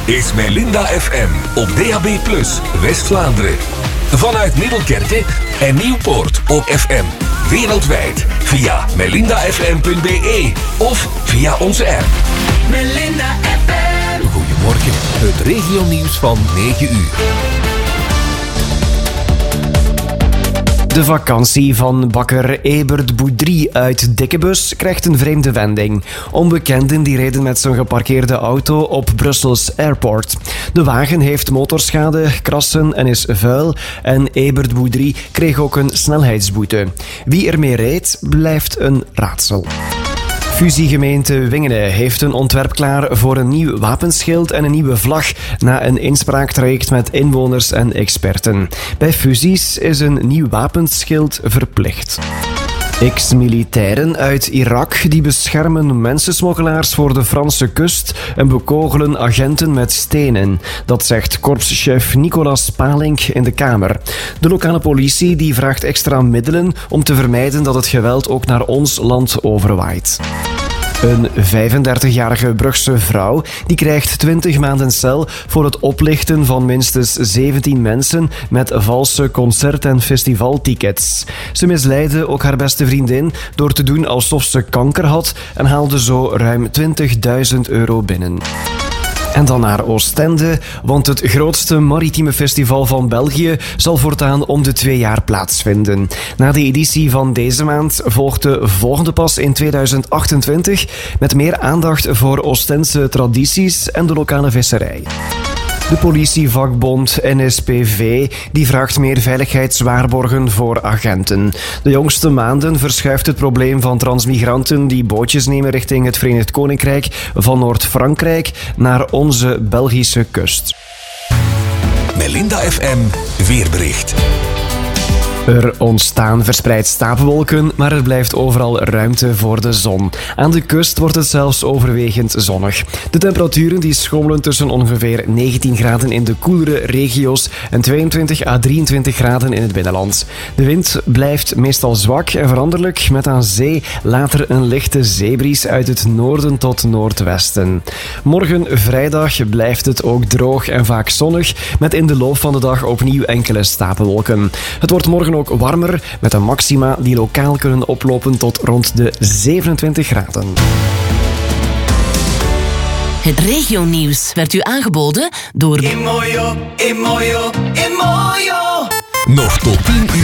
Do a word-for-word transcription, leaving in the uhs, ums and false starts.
is Melinda F M op D A B plus, West-Vlaanderen. Vanuit Middelkerke en Nieuwpoort op F M. Wereldwijd via melinda f m punt b e of via onze app. Melinda F M. Goedemorgen, het regionieuws van negen uur. De vakantie van bakker Ebert Boudry uit Dikkebus krijgt een vreemde wending. Onbekenden die reden met zijn geparkeerde auto op Brussels Airport. De wagen heeft motorschade, krassen en is vuil. En Ebert Boudry kreeg ook een snelheidsboete. Wie ermee reed, blijft een raadsel. Fusiegemeente Wingene heeft een ontwerp klaar voor een nieuw wapenschild en een nieuwe vlag na een inspraaktraject met inwoners en experten. Bij fusies is een nieuw wapenschild verplicht. Ex-militairen uit Irak die beschermen mensensmokkelaars voor de Franse kust en bekogelen agenten met stenen. Dat zegt korpschef Nicolas Palink in de Kamer. De lokale politie die vraagt extra middelen om te vermijden dat het geweld ook naar ons land overwaait. Een vijfendertigjarige Brugse vrouw die krijgt twintig maanden cel voor het oplichten van minstens zeventien mensen met valse concert- en festivaltickets. Ze misleidde ook haar beste vriendin door te doen alsof ze kanker had en haalde zo ruim twintigduizend euro binnen. En dan naar Oostende, want het grootste maritieme festival van België zal voortaan om de twee jaar plaatsvinden. Na de editie van deze maand volgt de volgende pas in tweeduizend achtentwintig met meer aandacht voor Oostense tradities en de lokale visserij. De politievakbond N S P V die vraagt meer veiligheidswaarborgen voor agenten. De jongste maanden verschuift het probleem van transmigranten die bootjes nemen richting het Verenigd Koninkrijk van Noord-Frankrijk naar onze Belgische kust. Melinda F M weerbericht. Er ontstaan verspreid stapelwolken, maar er blijft overal ruimte voor de zon. Aan de kust wordt het zelfs overwegend zonnig. De temperaturen die schommelen tussen ongeveer negentien graden in de koelere regio's en tweeëntwintig à drieëntwintig graden in het binnenland. De wind blijft meestal zwak en veranderlijk, met aan zee later een lichte zeebries uit het noorden tot noordwesten. Morgen vrijdag blijft het ook droog en vaak zonnig, met in de loop van de dag opnieuw enkele stapelwolken. Het wordt morgen ook warmer, met een maxima die lokaal kunnen oplopen tot rond de zevenentwintig graden. Het regionieuws werd u aangeboden door Imoyo, Imoyo, Imoyo. Nog tot tien uur.